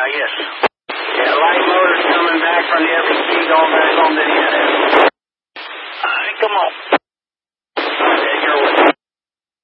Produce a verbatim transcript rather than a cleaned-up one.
yes. Yeah, light motors coming back from the F E C going back on to the N S. All right, come on.